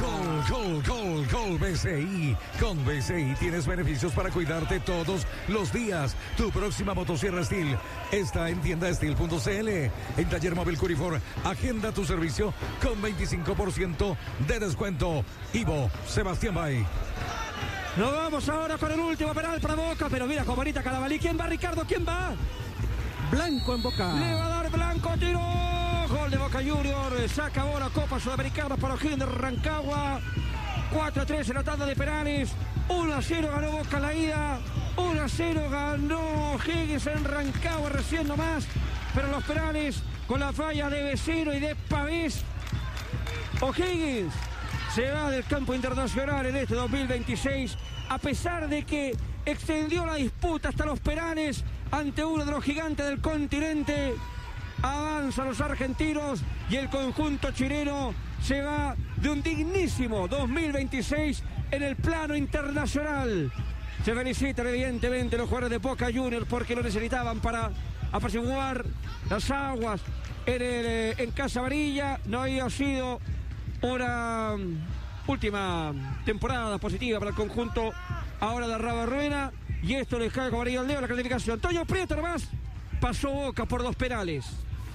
Gol BCI. Con BCI tienes beneficios para cuidarte todos los días. Tu próxima motosierra Steel está en tiendasteel.cl. En Taller Móvil Curifor, agenda tu servicio con 25% de descuento. Ivo Sebastián Bay. Nos vamos ahora con el último penal para Boca, pero mira cómo ahorita Carabalí. ¿Quién va, Ricardo? ¿Quién va? Blanco en Boca. Le va a dar Blanco, tiro. Gol de Boca Juniors. Saca ahora Copa Sudamericana para O'Higgins de Rancagua. 4-3 en la tanda de penales. 1-0 ganó Boca en la ida. 1-0 ganó O'Higgins en Rancagua recién nomás. Pero los penales con la falla de Vecino y de Pavés. O'Higgins se va del campo internacional en este 2026. A pesar de que extendió la disputa hasta los penales ante uno de los gigantes del continente. Avanzan los argentinos y el conjunto chileno se va de un dignísimo 2026 en el plano internacional. Se felicitan evidentemente los jugadores de Boca Juniors porque lo necesitaban para apaciguar las aguas en Casa Amarilla. No había sido una última temporada positiva para el conjunto ahora de Rabarruena. Y esto les cae como amarillo al dedo la clasificación. Toño Prieto nomás pasó Boca por 2 penales.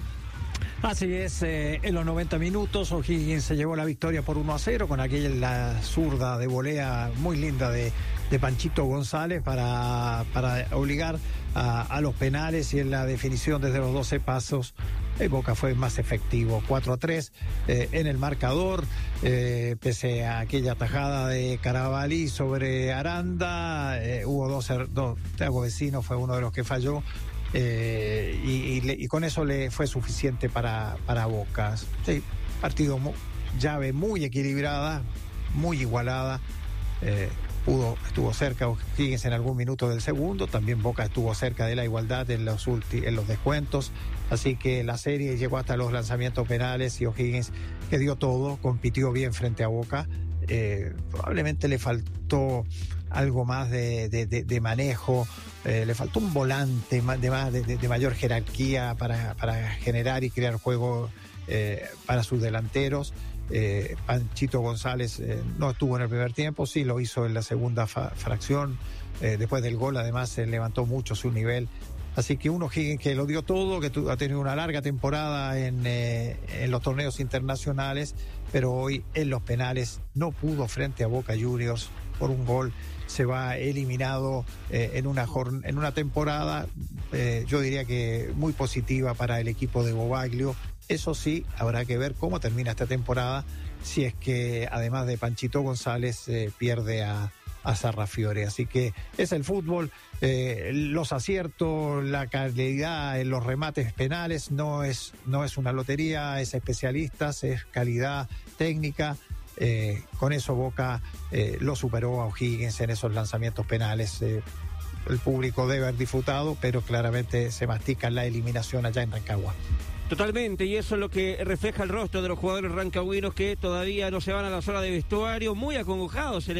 Así es, en los 90 minutos O'Higgins se llevó la victoria por 1-0 con aquella zurda de volea muy linda de Panchito González para obligar a los penales, y en la definición desde los 12 pasos Boca fue más efectivo. 4-3 en el marcador, pese a aquella tajada de Carabalí sobre Aranda, hubo dos, Thiago Vecino fue uno de los que falló. Y con eso le fue suficiente para Boca. Sí, partido llave muy equilibrada, muy igualada. Estuvo cerca O'Higgins en algún minuto del segundo, también Boca estuvo cerca de la igualdad en los descuentos, así que la serie llegó hasta los lanzamientos penales y O'Higgins, que dio todo, compitió bien frente a Boca. Probablemente le faltó algo más de manejo, le faltó un volante de mayor jerarquía para generar y crear juego para sus delanteros. Panchito González no estuvo en el primer tiempo, sí lo hizo en la segunda fracción. Después del gol además levantó mucho su nivel. Así que uno que lo dio todo, que ha tenido una larga temporada en los torneos internacionales, pero hoy en los penales no pudo frente a Boca Juniors por un gol. Se va eliminado en una temporada, yo diría que muy positiva para el equipo de Bobaglio. Eso sí, habrá que ver cómo termina esta temporada, si es que además de Panchito González pierde a Sarrafiore. Así que es el fútbol, los aciertos, la calidad en los remates penales no es una lotería, es especialistas, es calidad técnica. Con eso Boca lo superó a O'Higgins en esos lanzamientos penales. El público debe haber disfrutado, pero claramente se mastica la eliminación allá en Rancagua. Totalmente, y eso es lo que refleja el rostro de los jugadores rancagüinos, que todavía no se van a la zona de vestuario, muy acongojados se le ve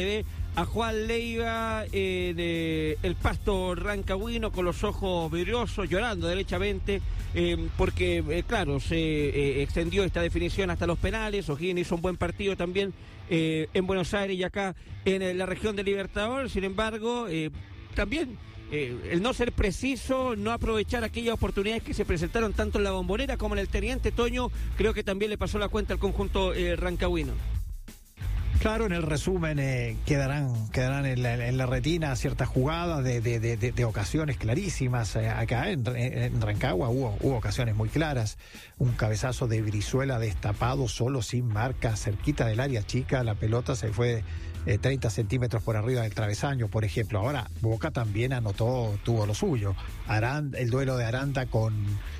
a Juan Leiva de el Pasto Rancagüino con los ojos vidriosos, llorando derechamente, porque claro, se extendió esta definición hasta los penales. O'Higgins hizo un buen partido también en Buenos Aires y acá en la región de Libertadores. Sin embargo, también el no ser preciso, no aprovechar aquellas oportunidades que se presentaron tanto en la Bombonera como en el Teniente Toño, creo que también le pasó la cuenta al conjunto rancagüino. Claro, en el resumen quedarán en la retina ciertas jugadas de ocasiones clarísimas. Acá en Rancagua hubo ocasiones muy claras. Un cabezazo de Brizuela destapado, solo, sin marca, cerquita del área chica. La pelota se fue 30 centímetros por arriba del travesaño, por ejemplo. Ahora, Boca también tuvo lo suyo. El duelo de Aranda con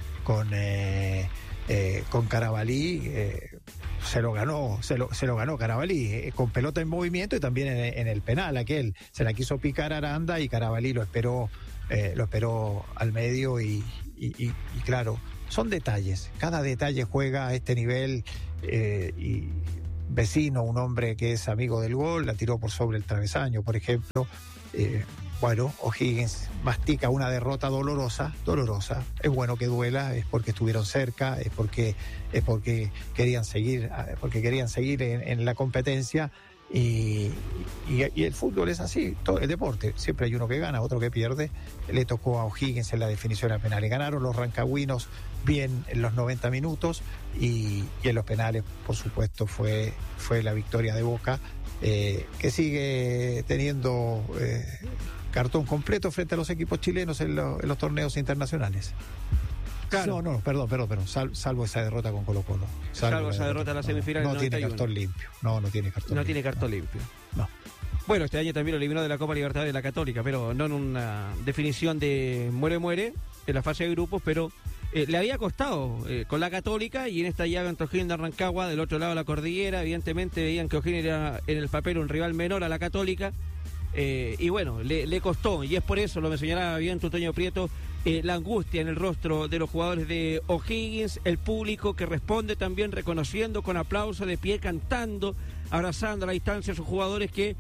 Carabalí, se lo ganó Carabalí, con pelota en movimiento y también en el penal aquel. Se la quiso picar Aranda y Carabalí lo esperó al medio y claro, son detalles. Cada detalle juega a este nivel y Vecino, un hombre que es amigo del gol, la tiró por sobre el travesaño, por ejemplo. Bueno, O'Higgins mastica una derrota dolorosa. Es bueno que duela, es porque estuvieron cerca, es porque querían seguir en la competencia y el fútbol es así, todo el deporte, siempre hay uno que gana, otro que pierde. Le tocó a O'Higgins en la definición a penales. Ganaron los rancagüinos bien en los 90 minutos y en los penales, por supuesto, fue la victoria de Boca, que sigue teniendo cartón completo frente a los equipos chilenos en los torneos internacionales. Claro. No, perdón, salvo esa derrota con Colo-Colo. Salvo esa derrota en la semifinal. No tiene cartón limpio. No tiene cartón limpio. No. Bueno, este año también lo eliminó de la Copa Libertadores de la Católica, pero no en una definición de muere en la fase de grupos, pero le había costado con la Católica, y en esta llaga entre O'Higgins de Rancagua, del otro lado de la cordillera, evidentemente veían que O'Higgins era en el papel un rival menor a la Católica, y bueno, le costó, y es por eso, lo mencionaba bien Toño Prieto, la angustia en el rostro de los jugadores de O'Higgins, el público que responde también reconociendo con aplauso, de pie, cantando, abrazando a la distancia a sus jugadores que,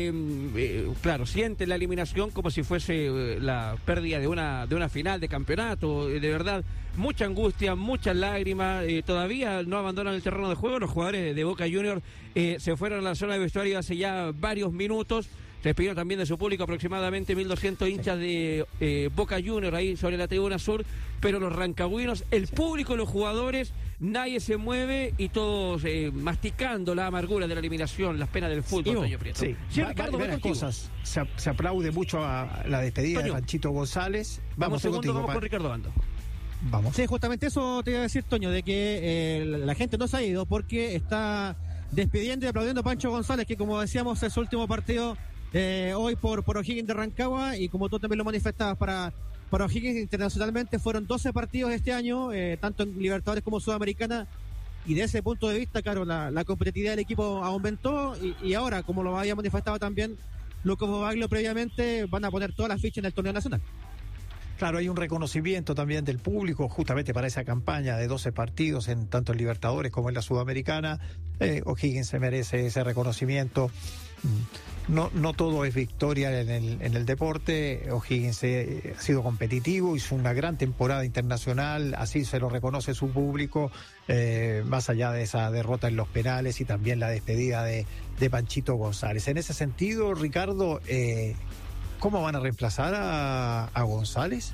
claro, sienten la eliminación como si fuese la pérdida de una final de campeonato. De verdad, mucha angustia, muchas lágrimas, todavía no abandonan el terreno de juego. Los jugadores de Boca Juniors se fueron a la zona de vestuario hace ya varios minutos. Se despidieron también de su público, aproximadamente 1.200 hinchas de Boca Juniors ahí sobre la tribuna sur, pero los rancagüinos, el público, los jugadores, nadie se mueve y todos masticando la amargura de la eliminación, las penas del fútbol. Sí, Ricardo, varias cosas. Se aplaude mucho a la despedida de Panchito González. Vamos con Ricardo Bando. Vamos. Sí, justamente eso te iba a decir, Toño, de que la gente no se ha ido porque está despidiendo y aplaudiendo a Pancho González, que como decíamos es su último partido hoy por O'Higgins de Rancagua, y como tú también lo manifestabas, para O'Higgins internacionalmente fueron 12 partidos este año, tanto en Libertadores como Sudamericana, y de ese punto de vista, claro, la competitividad del equipo aumentó, y ahora, como lo había manifestado también Lucas Bobaglio previamente, van a poner todas las fichas en el torneo nacional. Claro, hay un reconocimiento también del público justamente para esa campaña de 12 partidos, en tanto en Libertadores como en la Sudamericana. O'Higgins se merece ese reconocimiento. No todo es victoria en el deporte. O'Higgins ha sido competitivo, hizo una gran temporada internacional, así se lo reconoce su público, más allá de esa derrota en los penales y también la despedida de Panchito González. En ese sentido, Ricardo, ¿cómo van a reemplazar a González?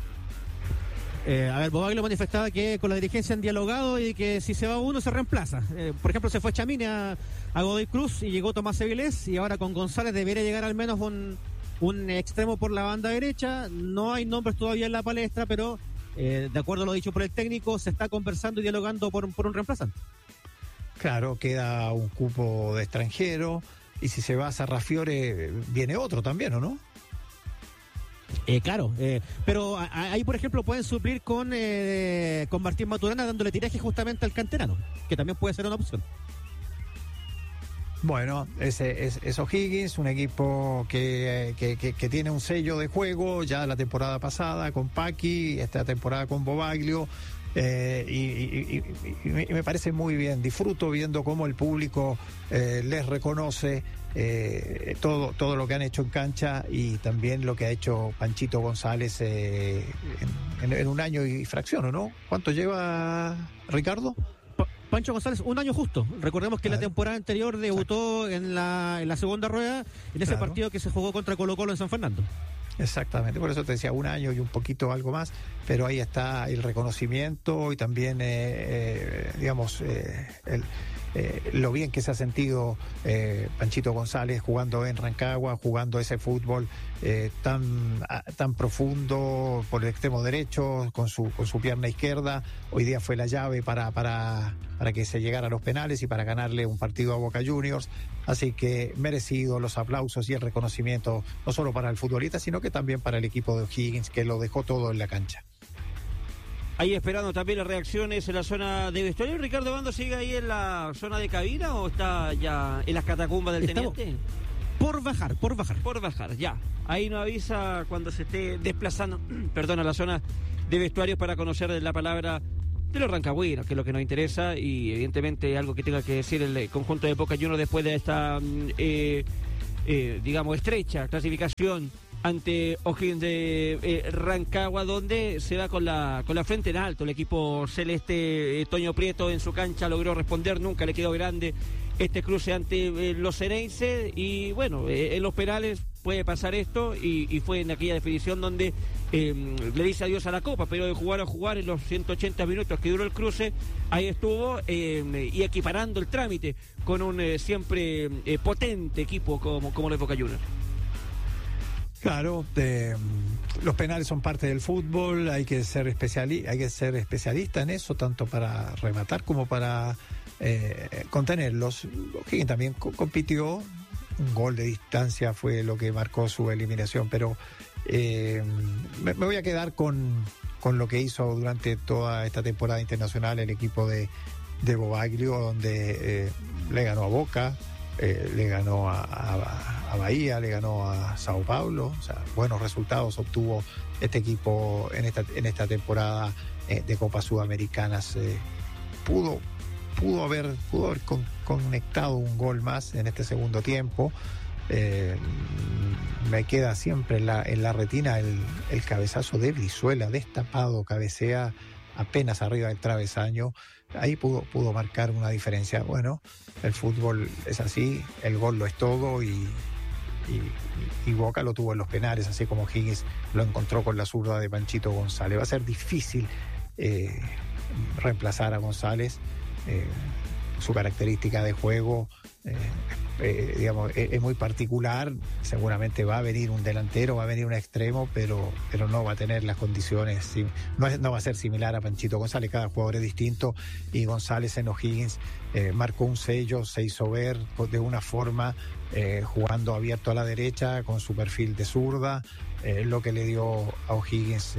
Bobaglio manifestaba que con la dirigencia han dialogado y que si se va uno se reemplaza. Por ejemplo, se fue Chamini a Godoy Cruz y llegó Tomás Avilés, y ahora con González debería llegar al menos un extremo por la banda derecha. No hay nombres todavía en la palestra, pero de acuerdo a lo dicho por el técnico, se está conversando y dialogando por un reemplazante. Claro, queda un cupo de extranjero, y si se va a Sarrafiore viene otro también, ¿o no? Claro, pero ahí por ejemplo pueden suplir con Martín Maturana, dándole tiraje justamente al canterano, que también puede ser una opción. Bueno, es O'Higgins, un equipo que tiene un sello de juego ya la temporada pasada con Paqui, esta temporada con Bobaglio, y me parece muy bien. Disfruto viendo cómo el público les reconoce todo lo que han hecho en cancha y también lo que ha hecho Panchito González en un año y fracción, ¿o no? ¿Cuánto lleva, Ricardo? Pancho González, un año justo. Recordemos que la temporada anterior debutó en la segunda rueda, en ese partido que se jugó contra Colo-Colo en San Fernando. Exactamente, por eso te decía un año y un poquito algo más, pero ahí está el reconocimiento y también, lo bien que se ha sentido Panchito González jugando en Rancagua, jugando ese fútbol tan profundo por el extremo derecho, con su pierna izquierda. Hoy día fue la llave para que se llegara a los penales y para ganarle un partido a Boca Juniors. Así que merecido los aplausos y el reconocimiento, no solo para el futbolista, sino que también para el equipo de O'Higgins, que lo dejó todo en la cancha. Ahí esperando también las reacciones en la zona de vestuario. ¿Ricardo Bando sigue ahí en la zona de cabina o está ya en las catacumbas del teniente? Por bajar. Por bajar, ya. Ahí nos avisa cuando se esté desplazando, a la zona de vestuarios para conocer la palabra de los rancagüinos, que es lo que nos interesa y evidentemente algo que tenga que decir el conjunto de Boca Juniors después de esta, estrecha clasificación ante O'Higgins de Rancagua, donde se va con la frente en alto el equipo celeste. Toño Prieto en su cancha logró responder, nunca le quedó grande este cruce ante los Xeneize y bueno, en los penales puede pasar esto y fue en aquella definición donde le dice adiós a la Copa, pero de jugar a jugar en los 180 minutos que duró el cruce, ahí estuvo y equiparando el trámite con un siempre potente equipo como el Boca Juniors. Claro, los penales son parte del fútbol, hay que ser especialista en eso, tanto para rematar como para contenerlos. O'Higgins también compitió, un gol de distancia fue lo que marcó su eliminación, pero me voy a quedar con lo que hizo durante toda esta temporada internacional el equipo de Bobaglio, donde le ganó a Boca, le ganó a Bahía, le ganó a Sao Paulo. O sea, buenos resultados obtuvo este equipo en esta temporada de Copas Sudamericanas. Pudo haber conectado un gol más en este segundo tiempo. Me queda siempre en la retina el cabezazo de Brizuela, destapado, cabecea apenas arriba del travesaño. Ahí pudo marcar una diferencia. Bueno, el fútbol es así, el gol lo es todo y Boca lo tuvo en los penales, así como Higgins lo encontró con la zurda de Panchito González. Va a ser difícil reemplazar a González. Su característica de juego es muy particular. Seguramente va a venir un delantero, va a venir un extremo, pero no va a tener las condiciones, no va a ser similar a Panchito González. Cada jugador es distinto y González en O'Higgins marcó un sello, se hizo ver de una forma, jugando abierto a la derecha con su perfil de zurda, lo que le dio a O'Higgins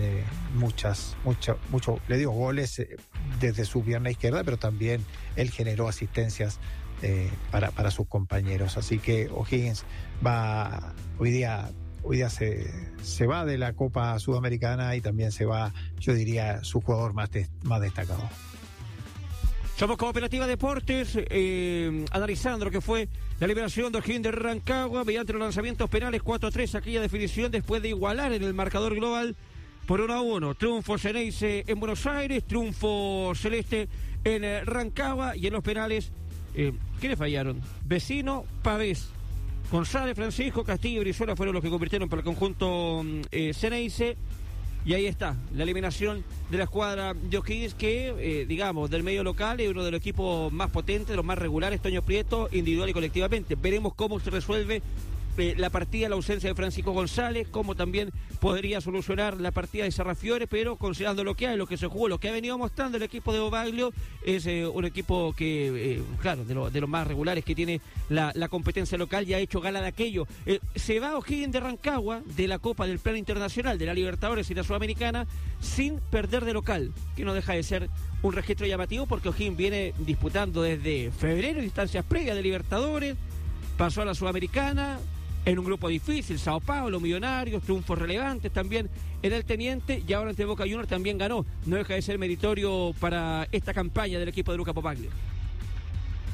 le dio goles desde su pierna izquierda, pero también él generó asistencias para sus compañeros. Así que O'Higgins hoy día se va de la Copa Sudamericana y también se va, yo diría, su jugador más destacado. Somos Cooperativa Deportes, analizando lo que fue la liberación de O'Higgins de Rancagua mediante los lanzamientos penales 4-3, aquella definición después de igualar en el marcador global por 1-1. Triunfo Xeneize en Buenos Aires, triunfo celeste en Rancagua y en los penales, ¿quiénes fallaron? Vecino, Pavés, González, Francisco, Castillo y Brizuela fueron los que convirtieron para el conjunto Xeneize. Y ahí está, la eliminación de la escuadra de O'Higgins que, del medio local es uno de los equipos más potentes, de los más regulares, Toño Prieto, individual y colectivamente. Veremos cómo se resuelve la partida, la ausencia de Francisco González, cómo también podría solucionar la partida de Sarrafiore, pero considerando lo que hay, lo que se jugó, lo que ha venido mostrando el equipo de Bobaglio, es un equipo que, de los más regulares que tiene la competencia local y ha hecho gala de aquello. Se va O'Higgins de Rancagua de la Copa del Plano Internacional, de la Libertadores y la Sudamericana, sin perder de local, que no deja de ser un registro llamativo porque O'Higgins viene disputando desde febrero instancias previas de Libertadores, pasó a la Sudamericana, en un grupo difícil, Sao Paulo, Millonarios, triunfos relevantes también en el Teniente y ahora ante Boca Juniors también ganó. No deja de ser meritorio para esta campaña del equipo de Luca Bobaglio.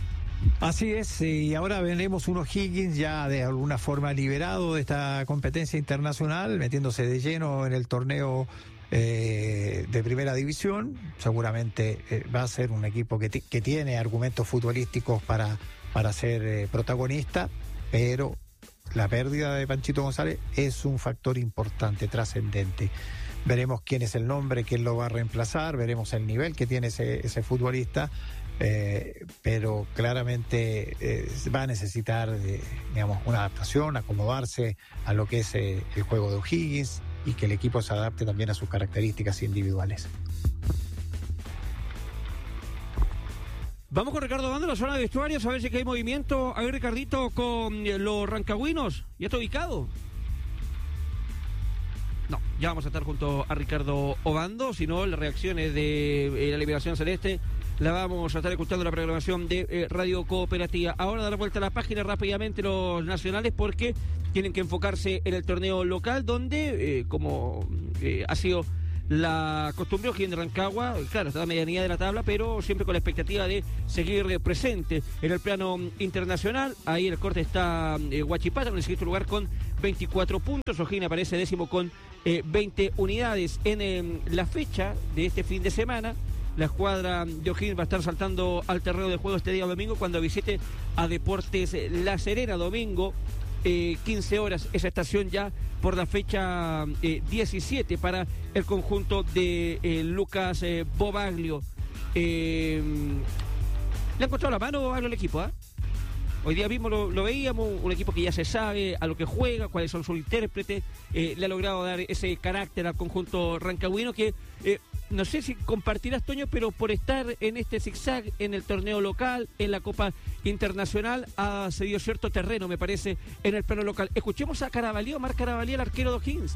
Así es, y ahora veremos un O'Higgins ya de alguna forma liberado de esta competencia internacional, metiéndose de lleno en el torneo de primera división. Seguramente va a ser un equipo que tiene argumentos futbolísticos para ser protagonista, pero la pérdida de Panchito González es un factor importante, trascendente. Veremos quién es el nombre, quién lo va a reemplazar, veremos el nivel que tiene ese futbolista, pero claramente va a necesitar una adaptación, acomodarse a lo que es el juego de O'Higgins y que el equipo se adapte también a sus características individuales. Vamos con Ricardo Obando en la zona de vestuarios a ver si hay movimiento. A ver, Ricardito, con los rancagüinos. ¿Ya está ubicado? No, ya vamos a estar junto a Ricardo Obando. Si no, las reacciones de la Liberación Celeste la vamos a estar escuchando en la programación de Radio Cooperativa. Ahora dar vuelta a la página rápidamente los nacionales, porque tienen que enfocarse en el torneo local, donde, como ha sido la costumbre, O'Higgins de Rancagua, claro, está a la medianía de la tabla, pero siempre con la expectativa de seguir presente en el plano internacional. Ahí el corte está Huachipato en el sexto lugar con 24 puntos. O'Higgins aparece décimo con 20 unidades. En la fecha de este fin de semana, la escuadra de O'Higgins va a estar saltando al terreno de juego este día domingo cuando visite a Deportes La Serena. Domingo, 15 horas, esa estación ya por la fecha 17 para el conjunto de Lucas Bobaglio. Le ha encontrado la mano Bobaglio al equipo, Hoy día mismo lo veíamos, un equipo que ya se sabe a lo que juega, cuáles son sus intérpretes. Le ha logrado dar ese carácter al conjunto rancagüino que no sé si compartirás, Toño, pero por estar en este zigzag en el torneo local, en la Copa Internacional, ha cedido cierto terreno, me parece, en el plano local. Escuchemos a Carabalí, Omar Carabalí, el arquero de O'Higgins.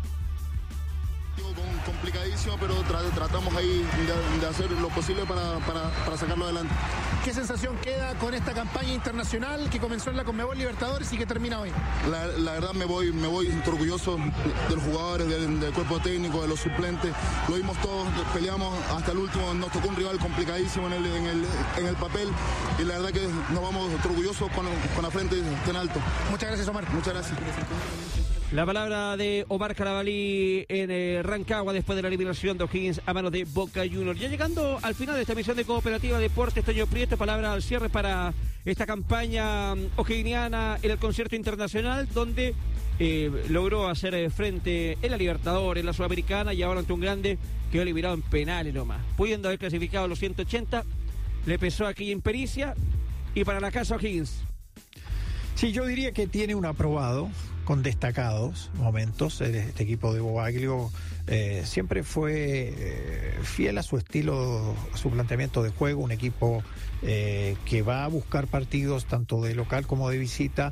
Complicadísimo, pero tratamos ahí de hacer lo posible para sacarlo adelante. ¿Qué sensación queda con esta campaña internacional que comenzó en la Conmebol Libertadores y que termina hoy? La verdad me voy orgulloso de los jugadores, del cuerpo técnico, de los suplentes. Lo vimos todos, peleamos hasta el último, nos tocó un rival complicadísimo en el papel, y la verdad que nos vamos orgullosos con la frente en alto. Muchas gracias, Omar. Muchas gracias. La palabra de Omar Carabalí en Rancagua después de la eliminación de O'Higgins a manos de Boca Juniors. Ya llegando al final de esta emisión de Cooperativa Deportes, Toño Prieto, palabra al cierre para esta campaña o'higginiana en el concierto internacional, donde logró hacer frente en la Libertadores, en la Sudamericana, y ahora ante un grande quedó eliminado en penales nomás. Pudiendo haber clasificado a los 180, le pesó aquella impericia, y para la casa O'Higgins. Sí, yo diría que tiene un aprobado con destacados momentos. Este equipo de Bobaglio siempre fue fiel a su estilo, a su planteamiento de juego, un equipo que va a buscar partidos tanto de local como de visita,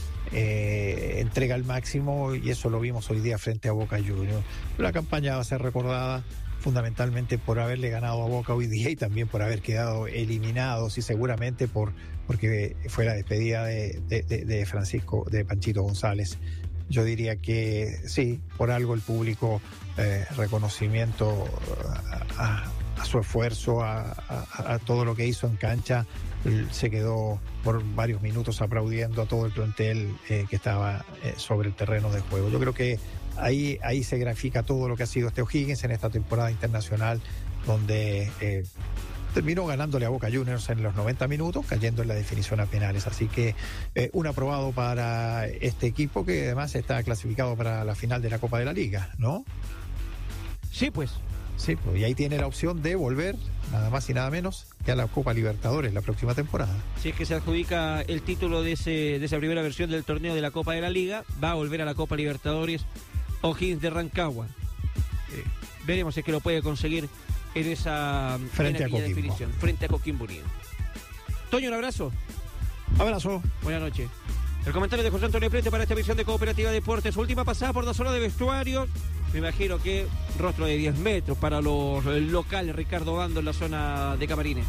entrega al máximo, y eso lo vimos hoy día frente a Boca Juniors. La campaña va a ser recordada fundamentalmente por haberle ganado a Boca hoy día, y también por haber quedado eliminados, y seguramente porque fue la despedida de Francisco, de Panchito González. Yo diría que sí, por algo el público, reconocimiento a su esfuerzo, a todo lo que hizo en cancha. Se quedó por varios minutos aplaudiendo a todo el plantel que estaba sobre el terreno de juego. Yo creo que ahí se grafica todo lo que ha sido este O'Higgins en esta temporada internacional, donde terminó ganándole a Boca Juniors en los 90 minutos, cayendo en la definición a penales. Así que un aprobado para este equipo, que además está clasificado para la final de la Copa de la Liga, ¿no? Sí, pues. Sí, pues, y ahí tiene la opción de volver, nada más y nada menos, que a la Copa Libertadores la próxima temporada. Si es que se adjudica el título de esa primera versión del torneo de la Copa de la Liga, va a volver a la Copa Libertadores O'Higgins de Rancagua. Veremos si es que lo puede conseguir en esa definición, frente a Coquimbo Unido. Toño, un abrazo. Abrazo. Buenas noches. El comentario de José Antonio Prete para esta emisión de Cooperativa Deportes. Última pasada por la zona de vestuarios. Me imagino que rostro de 10 metros para los locales. Ricardo Obando en la zona de camarines.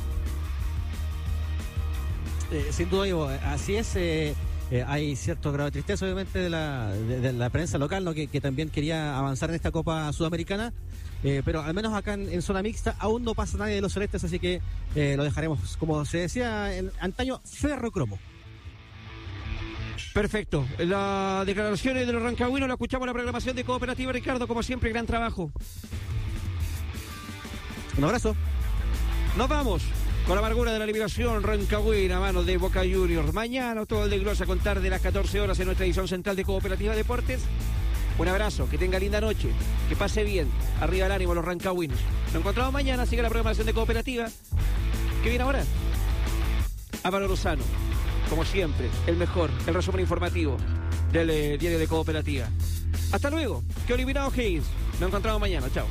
Sin duda, Ivo, así es. Hay cierto grado de tristeza, obviamente, de la prensa local, ¿no? que también quería avanzar en esta Copa Sudamericana. pero al menos acá en zona mixta aún no pasa nadie de los celestes, así que lo dejaremos, como se decía en antaño, ferrocromo. Perfecto. Las declaraciones de los rancagüinos, la escuchamos en la programación de Cooperativa. Ricardo, como siempre, gran trabajo. Un abrazo. Nos vamos con la amargura de la eliminación rancagüina a manos de Boca Juniors. Mañana todo el desglose a contar de las 14 horas en nuestra edición central de Cooperativa Deportes. Un abrazo, que tenga linda noche, que pase bien. Arriba el ánimo los rancagüinos. Nos encontramos mañana, sigue la programación de Cooperativa. ¿Qué viene ahora? Álvaro Lozano, como siempre, el mejor, el resumen informativo del diario de Cooperativa. Hasta luego, que eliminado Higgins. Nos encontramos mañana, chao.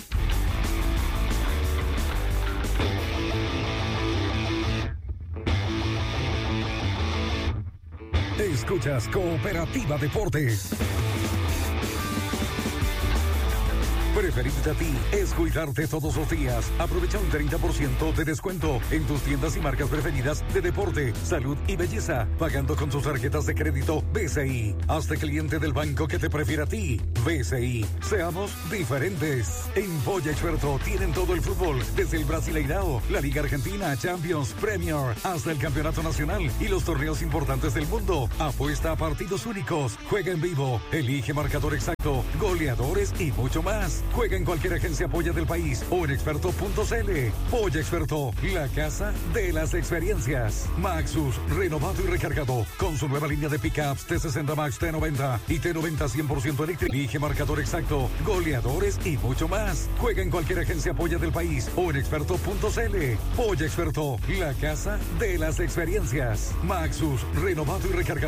Escuchas Cooperativa Deportes. Preferirte a ti es cuidarte todos los días. Aprovecha un 30% de descuento en tus tiendas y marcas preferidas de deporte, salud y belleza, pagando con tus tarjetas de crédito BCI. Hazte cliente del banco que te prefiere a ti. BCI. Seamos diferentes. En Polla Experto tienen todo el fútbol, desde el Brasileirao, la Liga Argentina, Champions, Premier, hasta el Campeonato Nacional y los torneos importantes del mundo. Apuesta a partidos únicos, juega en vivo, elige marcador exacto, goleadores y mucho más. Juega en cualquier agencia Polla del país o en experto.cl. Polla Experto, la casa de las experiencias. Maxus, renovado y recargado, con su nueva línea de pickups T60 Max, T90 y T90 100% eléctrico. Elige marcador exacto, goleadores y mucho más. Juega en cualquier agencia Polla del país o en experto.cl. Polla Experto, la casa de las experiencias. Maxus, renovado y recargado.